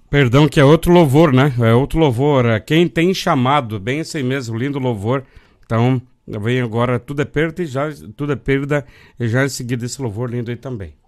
Perdão, que é outro louvor, né? É outro louvor. Quem tem chamado, bem esse mesmo, lindo louvor. Então, vem agora Tudo é Perda e já em seguida esse louvor lindo aí também.